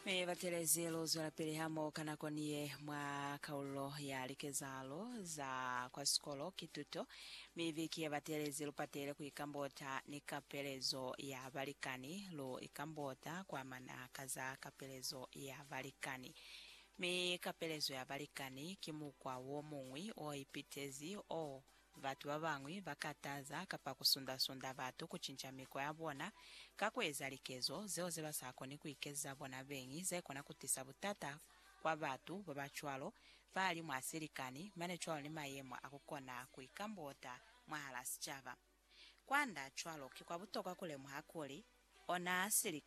Mevaterezelo zwalapelehamo kanakoniye mwa kaulo ya likezalo za kwa skolo kituto miviki ya vaterezelo patere kuikambota ni kapelezo ya valikani lo ikambota kwa manaka za kapelezo ya valikani. Mi kapelezo ya valikani kimukwa womungwi o ipitezi o vatu vavangwi vakataza kapa kusunda vatu kuchinja miko ya bona kakweza likezo zeo zeba sako ni kuikeza bona bengi zekona kutisa butata kwa vatu babachwalo vali mwasirikani mane chwalo ni mayemwa akukona kuikambota mwahala sichava kwanda chwalo kikwa butoka kule muhakuli ona asirikani